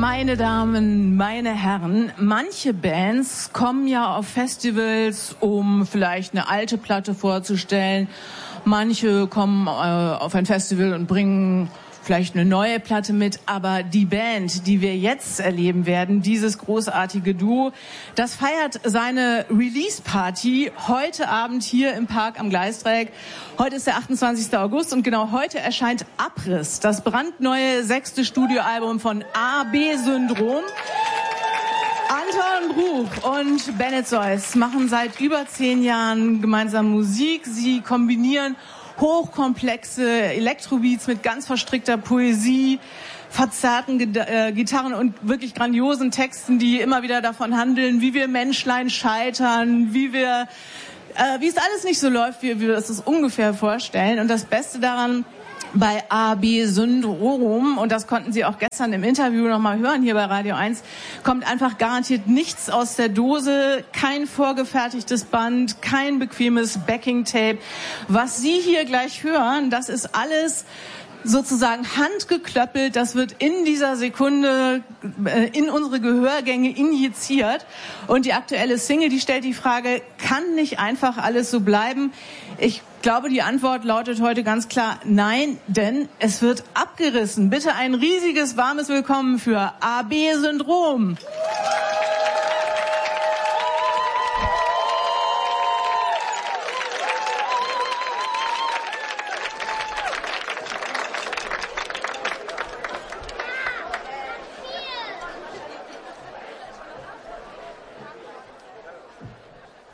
Meine Damen, meine Herren, manche Bands kommen ja auf Festivals, um vielleicht eine alte Platte vorzustellen. Manche kommen auf ein Festival und bringen vielleicht eine neue Platte mit, aber die Band, die wir jetzt erleben werden, dieses großartige Duo, das feiert seine Release-Party heute Abend hier im Park am Gleisdreieck. Heute ist der 28. August und genau heute erscheint Abriss, das brandneue 6. Studioalbum von AB-Syndrom. Anton Bruch und Bennett Seuss machen seit über 10 Jahren gemeinsam Musik. Sie kombinieren hochkomplexe Elektrobeats mit ganz verstrickter Poesie, verzerrten Gitarren und wirklich grandiosen Texten, die immer wieder davon handeln, wie wir Menschlein scheitern, wie es alles nicht so läuft, wie wir es uns ungefähr vorstellen. Und das Beste daran, bei AB-Syndrom, und das konnten Sie auch gestern im Interview nochmal hören hier bei Radio 1, kommt einfach garantiert nichts aus der Dose, kein vorgefertigtes Band, kein bequemes Backing-Tape. Was Sie hier gleich hören, das ist alles sozusagen handgeklöppelt, das wird in dieser Sekunde in unsere Gehörgänge injiziert. Und die aktuelle Single, die stellt die Frage, kann nicht einfach alles so bleiben? Ich glaube, die Antwort lautet heute ganz klar nein, denn es wird abgerissen. Bitte ein riesiges, warmes Willkommen für AB-Syndrom.